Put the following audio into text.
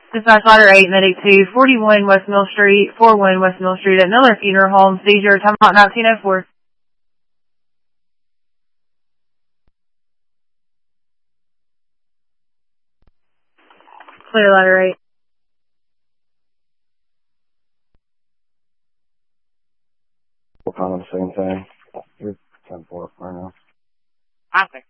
Dispatch Ladder 8, Medic 2, 41 West Mill Street, 41 West Mill Street at Miller Funeral Home, seizure, time out 1904. Clear Ladder 8. We're kind of the same thing. You're 10-4 right now. I think.